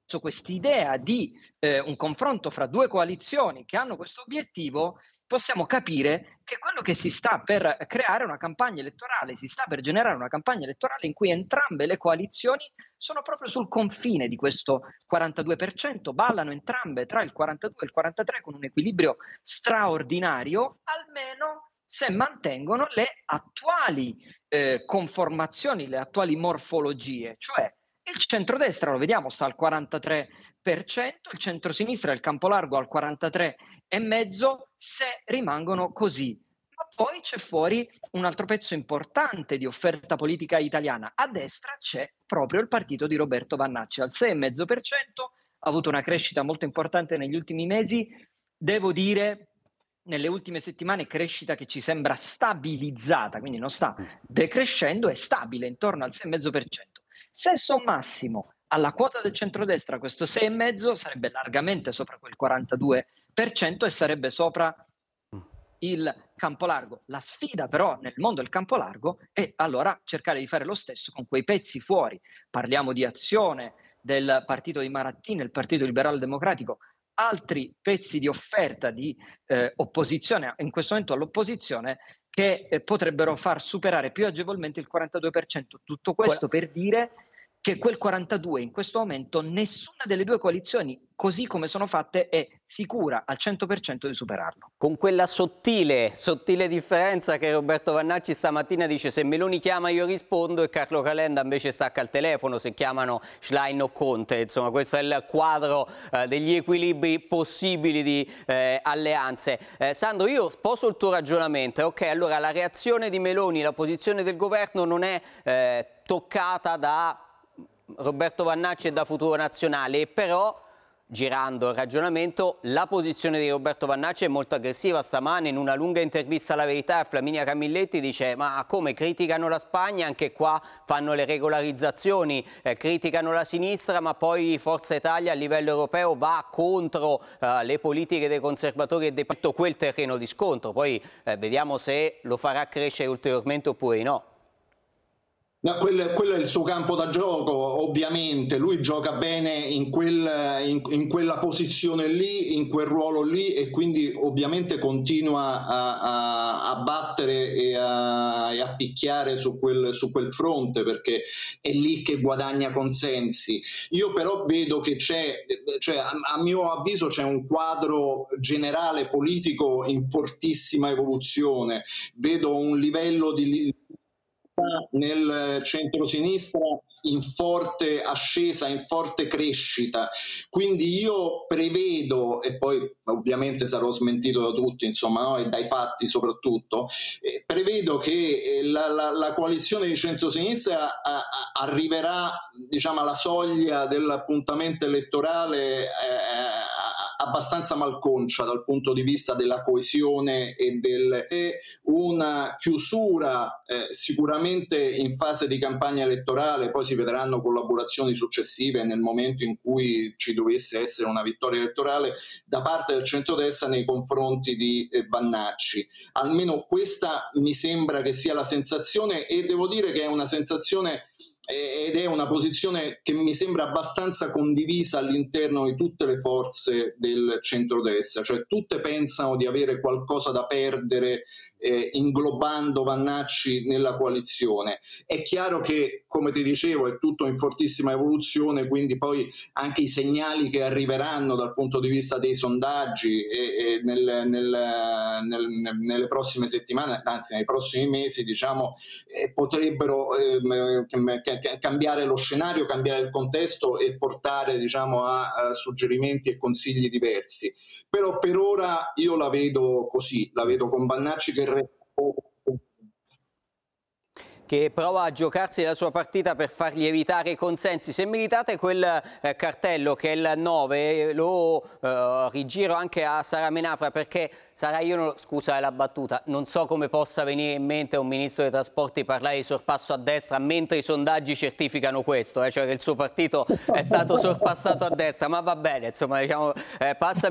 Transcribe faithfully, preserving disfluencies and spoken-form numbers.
quest'idea di eh, un confronto fra due coalizioni che hanno questo obiettivo, possiamo capire che quello che si sta per creare una campagna elettorale, si sta per generare una campagna elettorale in cui entrambe le coalizioni sono proprio sul confine di questo quarantadue per cento, ballano entrambe tra il quarantadue e il quarantatré con un equilibrio straordinario, almeno se mantengono le attuali eh, conformazioni, le attuali morfologie, cioè il centrodestra, lo vediamo, sta al quarantatré per cento, il centrosinistra e il campolargo al quarantatré virgola cinque se rimangono così. Ma poi c'è fuori un altro pezzo importante di offerta politica italiana. A destra c'è proprio il partito di Roberto Vannacci, al sei virgola cinque per cento, ha avuto una crescita molto importante negli ultimi mesi, devo dire nelle ultime settimane crescita che ci sembra stabilizzata, quindi non sta decrescendo, è stabile intorno al sei virgola cinque per cento. Se sommassimo alla quota del centrodestra questo sei virgola cinque sarebbe largamente sopra quel quarantadue per cento e sarebbe sopra il campo largo. La sfida però nel mondo del campo largo è allora cercare di fare lo stesso con quei pezzi fuori. Parliamo di Azione, del partito di Marattini, il partito liberal democratico, altri pezzi di offerta di eh, opposizione, in questo momento all'opposizione, che eh, potrebbero far superare più agevolmente il quarantadue per cento. Tutto questo per dire che quel quarantadue in questo momento nessuna delle due coalizioni, così come sono fatte, è sicura al cento per cento di superarlo. Con quella sottile, sottile differenza che Roberto Vannacci stamattina dice: se Meloni chiama io rispondo, e Carlo Calenda invece stacca il telefono se chiamano Schlein o Conte. Insomma, questo è il quadro eh, degli equilibri possibili di eh, alleanze. Eh, Sandro, io sposo il tuo ragionamento. Ok, allora la reazione di Meloni, la posizione del governo non è eh, toccata da Roberto Vannacci e da Futuro Nazionale, e però, girando il ragionamento, la posizione di Roberto Vannacci è molto aggressiva. Stamane in una lunga intervista alla Verità Flaminia Camilletti dice: ma come criticano la Spagna, anche qua fanno le regolarizzazioni, eh, criticano la sinistra, ma poi Forza Italia a livello europeo va contro eh, le politiche dei conservatori e dei partiti, quel terreno di scontro. Poi eh, vediamo se lo farà crescere ulteriormente oppure no. No, quello, quello è il suo campo da gioco, ovviamente. Lui gioca bene in, quel, in, in quella posizione lì, in quel ruolo lì, e quindi ovviamente continua a, a, a battere e a, e a picchiare su quel, su quel fronte, perché è lì che guadagna consensi. Io però vedo che c'è, cioè, a, a mio avviso c'è un quadro generale politico in fortissima evoluzione. Vedo un livello di nel centro-sinistra in forte ascesa, in forte crescita, quindi io prevedo, e poi ovviamente sarò smentito da tutti, insomma, no? E dai fatti soprattutto, eh, prevedo che la, la, la coalizione di centro-sinistra a, a, arriverà, diciamo, alla soglia dell'appuntamento elettorale eh, abbastanza malconcia dal punto di vista della coesione e del e una chiusura eh, sicuramente in fase di campagna elettorale. Poi si vedranno collaborazioni successive nel momento in cui ci dovesse essere una vittoria elettorale da parte del centrodestra nei confronti di eh, Vannacci. Almeno questa mi sembra che sia la sensazione, e devo dire che è una sensazione ed è una posizione che mi sembra abbastanza condivisa all'interno di tutte le forze del centrodestra, cioè tutte pensano di avere qualcosa da perdere eh, inglobando Vannacci nella coalizione. È chiaro che, come ti dicevo, è tutto in fortissima evoluzione, quindi poi anche i segnali che arriveranno dal punto di vista dei sondaggi e, e nel, nel, nel, nelle prossime settimane, anzi nei prossimi mesi, diciamo, eh, potrebbero eh, cambiare lo scenario, cambiare il contesto e portare, diciamo, a, a suggerimenti e consigli diversi. Però per ora io la vedo così, la vedo con Vannacci che resta che prova a giocarsi la sua partita per fargli evitare i consensi. Se meritate quel eh, cartello che è il nove, lo eh, rigiro anche a Sara Menafra, perché Sara, io non, scusa la battuta, non so come possa venire in mente a un ministro dei trasporti parlare di sorpasso a destra mentre i sondaggi certificano questo, eh, cioè che il suo partito è stato sorpassato a destra, ma va bene, insomma, diciamo, eh, passa